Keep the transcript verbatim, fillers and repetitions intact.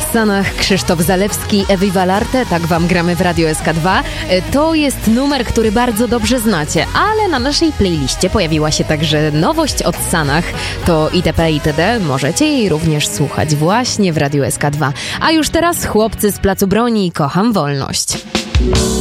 Sanach, Krzysztof Zalewski, Ewi Valarte, tak wam gramy w Radio S K dwa. To jest numer, który bardzo dobrze znacie, ale na naszej playliście pojawiła się także nowość od Sanach. To itp. itd. Możecie jej również słuchać właśnie w Radio S K dwa. A już teraz chłopcy z Placu Broni, Kocham wolność.